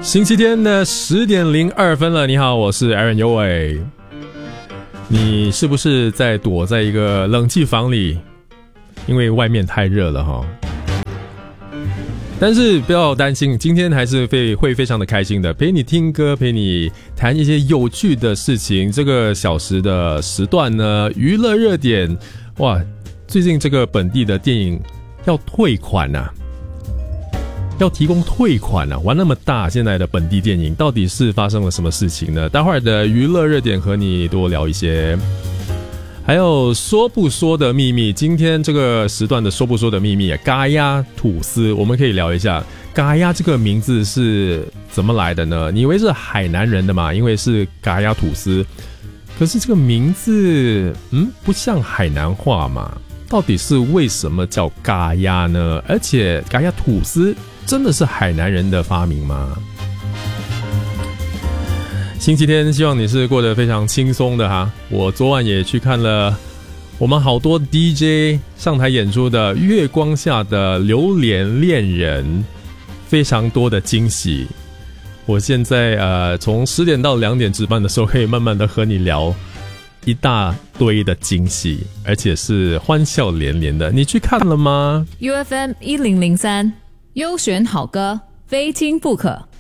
星期天的10:02了，你好，我是 Aaron 尤伟。你是不是在躲在一个冷气房里？因为外面太热了哈。但是不要担心，今天还是会非常的开心的，陪你听歌，陪你谈一些有趣的事情。这个小时的时段呢，娱乐热点，哇，最近这个本地的电影要退款啊，要提供退款啊，玩那么大，现在的本地电影到底是发生了什么事情呢？待会儿的娱乐热点和你多聊一些。还有说不说的秘密，今天这个时段的说不说的秘密，嘎呀吐司，我们可以聊一下。嘎呀这个名字是怎么来的呢？你以为是海南人的嘛？因为是嘎呀吐司，可是这个名字不像海南话嘛？到底是为什么叫嘎呀呢？而且嘎呀吐司真的是海南人的发明吗？星期天希望你是过得非常轻松的哈。我昨晚也去看了我们好多 DJ 上台演出的月光下的榴莲恋人，非常多的惊喜。我现在从10点到2点值班的时候，可以慢慢的和你聊一大堆的惊喜，而且是欢笑连连的。你去看了吗？ UFM 1003优选好歌，非听不可。